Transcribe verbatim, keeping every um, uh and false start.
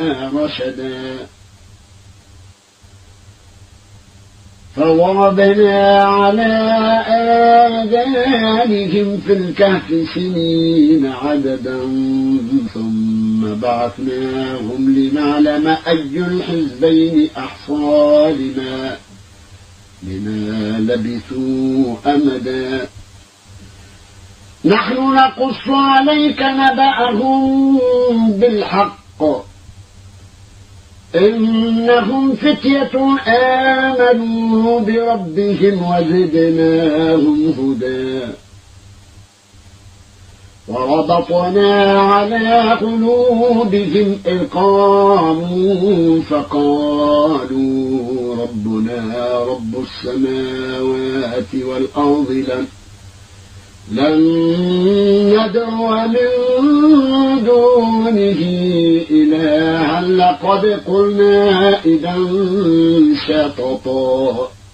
رشدا فضربنا على آذانهم في الكهف سنين عددا ثم بعثناهم لنعلم أي الحزبين أحصى لما لما لبثوا أمدا نحن نقص عليك نبأهم بالحق إنهم فتية آمنوا بربهم وزدناهم هدى وربطنا على قلوبهم إذ قاموا فقالوا ربنا رب السماوات والأرض لن لن ندعو من دونه إلها لقد قلنا إذا شططا